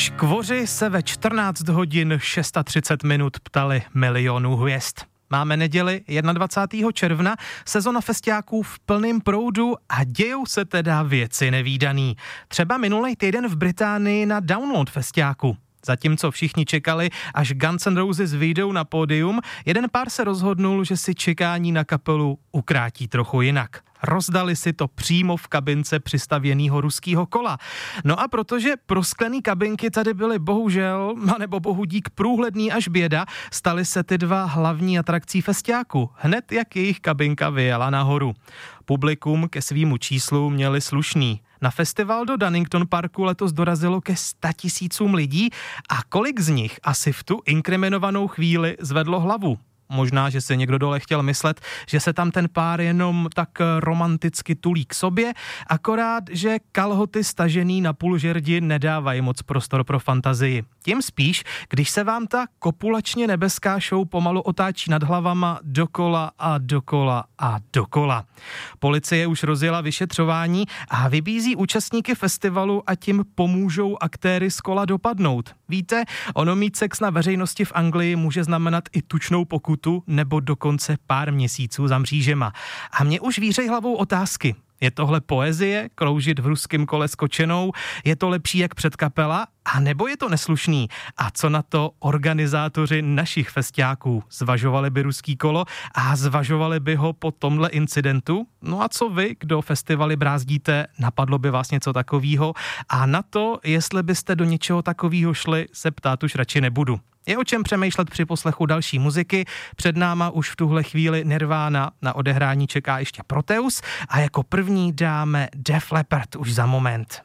Škvoři se ve 14 hodin 630 minut ptali milionů hvězd. Máme neděli 21. června, sezona festiáků v plném proudu a dějou se teda věci nevídaný. Třeba minulý týden v Británii na Download festiáku. Zatímco všichni čekali, až Guns N' Roses vyjdou na pódium, jeden pár se rozhodnul, že si čekání na kapelu ukrátí trochu jinak. Rozdali si to přímo v kabince přistavěného ruského kola. No a protože prosklený kabinky tady byly bohužel, anebo bohu dík průhledný až běda, staly se ty dva hlavní atrakcí festiáku, hned jak jejich kabinka vyjela nahoru. Publikum ke svýmu číslu měli slušný. Na festival do Donington Parku letos dorazilo ke 100 000 lidí a kolik z nich asi v tu inkriminovanou chvíli zvedlo hlavu? Možná, že se někdo dole chtěl myslet, že se tam ten pár jenom tak romanticky tulí k sobě, akorát, že kalhoty stažený na půl žerdi nedávají moc prostor pro fantazii. Tím spíš, když se vám ta kopulačně nebeská show pomalu otáčí nad hlavama dokola a dokola a dokola. Policie už rozjela vyšetřování a vybízí účastníky festivalu a tím pomůžou aktéry z kola dopadnout. Víte, ono mít sex na veřejnosti v Anglii může znamenat i tučnou pokutu nebo dokonce pár měsíců za mřížema. A mě už vířej hlavou otázky. Je tohle poezie, kroužit v ruském kole s kočenou? Je to lepší jak předkapela? A nebo je to neslušný? A co na to organizátoři našich festiáků? Zvažovali by ruský kolo a zvažovali by ho po tomhle incidentu? No a co vy, kdo festivaly brázdíte, napadlo by vás něco takového? A na to, jestli byste do něčeho takového šli, se ptát už radši nebudu. Je o čem přemýšlet při poslechu další muziky. Před náma už v tuhle chvíli Nirvana, na odehrání čeká ještě Proteus a jako první dáme Def Leppard už za moment.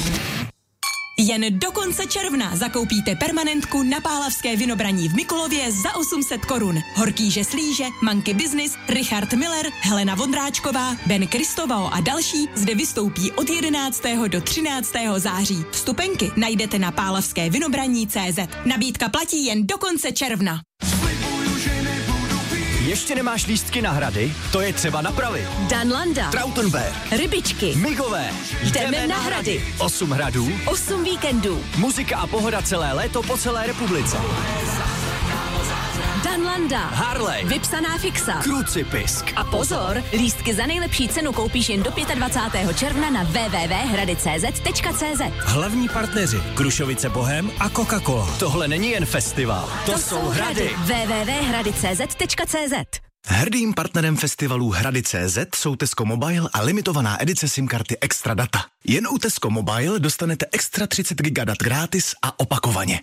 Jen do konce června zakoupíte permanentku na Pálavské Vinobraní v Mikulově za 800 korun. Horkýže Slíže, Monkey Business, Richard Miller, Helena Vondráčková, Ben Kristovao a další zde vystoupí od 11. do 13. září. Vstupenky najdete na pálavskévinobraní.cz. Nabídka platí jen do konce června. Ještě nemáš lístky na hrady? To je třeba napravit. Danlanda, Trautenberg, Rybičky, Migové. Jdeme na hrady. 8 hradů, 8 víkendů. muzika a pohoda celé léto po celé republice. Danlanda, Harley, vypsaná fixa. Krucipisk. A pozor, lístky za nejlepší cenu koupíš jen do 25. června na www.hradicz.cz. Hlavní partneři Krušovice Bohem a Coca-Cola. Tohle není jen festival, to jsou hrady. www.hradicz.cz. Hrdým partnerem festivalu Hrady.cz jsou Tesco Mobile a limitovaná edice SIM-karty Extra Data. Jen u Tesco Mobile dostanete extra 30 GB dat gratis a opakovaně.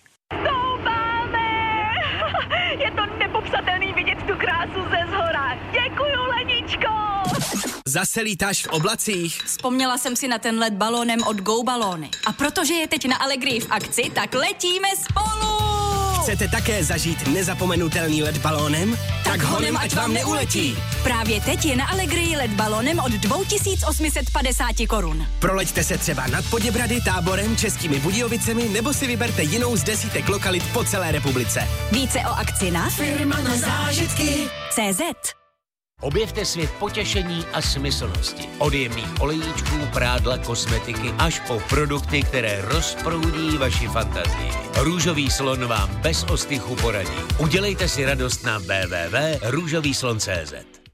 Je to nepopsatelný vidět tu krásu ze zhora. Děkuju, Leničko! Zase lítáš v oblacích? Vzpomněla jsem si na ten let balónem od Go Balóny. A protože je teď na Allegrii v akci, tak letíme spolu! Chcete také zažít nezapomenutelný let balónem? Tak honem, ať vám neuletí! Právě teď je na Allegrii let balónem od 2850 korun. Proleďte se třeba nad Poděbrady, Táborem, Českými Budějovicemi nebo si vyberte jinou z desítek lokalit po celé republice. Více o akci na Firma na zážitky. CZ. Objevte svět potěšení a smyslnosti. Od jemných olejíčků, prádla, kosmetiky až po produkty, které rozproudí vaši fantazii. Růžový slon vám bez ostychu poradí. Udělejte si radost na www.růžovýslon.cz.